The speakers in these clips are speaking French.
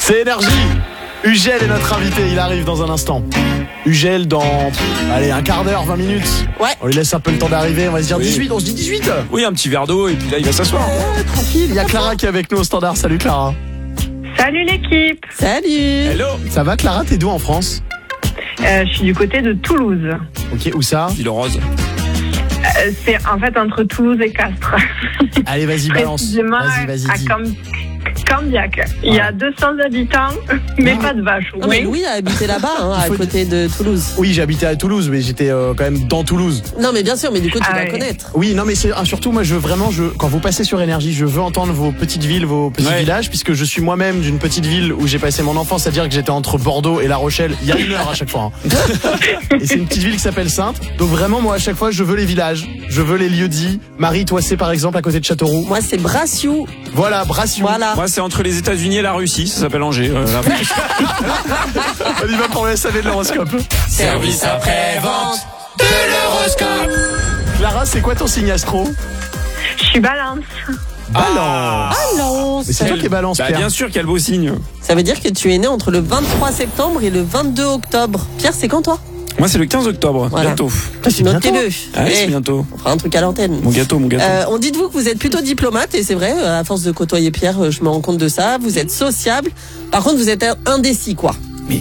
C'est Énergie. Ugel est notre invité, il arrive dans un instant. Ugel dans, un quart d'heure, 20 minutes. Ouais. On lui laisse un peu le temps d'arriver, on va se dire 18, on se dit 18. Oui, un petit verre d'eau et puis là il va s'asseoir. Ouais, tranquille, il y a Clara qui est avec nous au standard. Salut Clara. Salut l'équipe. Salut. Hello. Ça va Clara, t'es d'où en France? Je suis du côté de Toulouse. Ok, où ça? Ville rose. C'est en fait entre Toulouse et Castres. Allez, vas-y, balance. Précisément Vas-y, à dis. Cambiac. Il y a 200 habitants, mais pas de vaches. Non, mais Louis a habité là-bas, à côté de Toulouse. Oui, j'habitais à Toulouse, mais j'étais quand même dans Toulouse. Non, mais bien sûr, mais du coup, tu dois ouais. connaître. Oui, non, mais c'est surtout, moi, quand vous passez sur Énergie, je veux entendre vos petites villes, vos petits villages, puisque je suis moi-même d'une petite ville où j'ai passé mon enfance, c'est-à-dire que j'étais entre Bordeaux et La Rochelle. Il y a 1 heure à chaque fois. Et c'est une petite ville qui s'appelle Saintes. Donc vraiment, moi, à chaque fois, je veux les villages, je veux les lieux dits. Marie, toi, c'est par exemple à côté de Châteauroux. Moi, c'est Brassiou. Voilà, Brassiou. Voilà. Moi c'est entre les États-Unis et la Russie, ça s'appelle Angers. La France. On y va pour le SAV de l'horoscope. Service après-vente de l'horoscope. Clara, c'est quoi ton signe astro? Je suis Balance. Balance. Balance. Mais c'est toi qui es Balance, Bah, Pierre. bien sûr, quel beau signe. Ça veut dire que tu es né entre le 23 septembre et le 22 octobre. Pierre, c'est quand toi? Moi c'est le 15 octobre, Voilà. bientôt. C'est bientôt. Notez-le. Ah oui, c'est Eh, bientôt. on fera un truc à l'antenne. Mon gâteau. On dit de vous que vous êtes plutôt diplomate, et c'est vrai, à force de côtoyer Pierre, je me rends compte de ça. Vous êtes sociable. Par contre, vous êtes indécis, quoi. Mais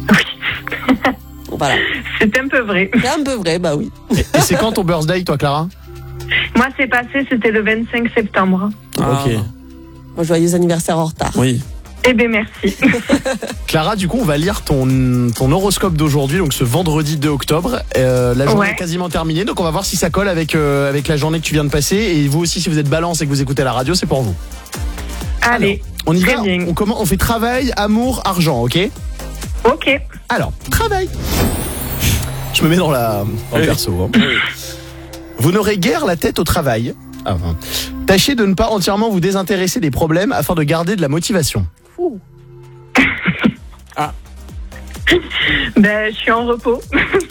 Bon, voilà. C'est un peu vrai. C'est un peu vrai, bah oui. Et c'est quand ton birthday, toi, Clara? Moi, c'est passé, c'était le 25 septembre. Ok. Moi, joyeux anniversaire en retard. Oui. Eh bien, merci. Clara, du coup, on va lire ton horoscope d'aujourd'hui, donc ce vendredi 2 octobre. La journée est quasiment terminée, donc on va voir si ça colle avec la journée que tu viens de passer. Et vous aussi, si vous êtes Balance et que vous écoutez la radio, c'est pour vous. Allez. On y Très va. bien. On fait travail, amour, argent, ok? Ok. Alors, travail. Je me mets dans le perso. Hein. Vous n'aurez guère la tête au travail. Tâchez de ne pas entièrement vous désintéresser des problèmes afin de garder de la motivation. Ben, je suis en repos.